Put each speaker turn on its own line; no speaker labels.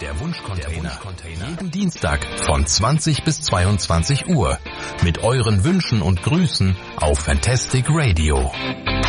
Der Wunschcontainer. Jeden Dienstag von 20 bis 22 Uhr. Mit euren Wünschen und Grüßen auf Fantastic Radio.